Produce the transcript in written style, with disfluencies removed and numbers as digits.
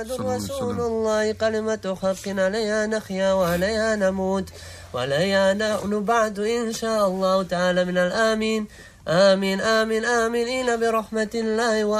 رسول الله كلمة حق عليها نحيا وعليها نموت وعليها نبعث إن شاء الله تعالى من الآمين. آمين آمين آمين إلى برحمة الله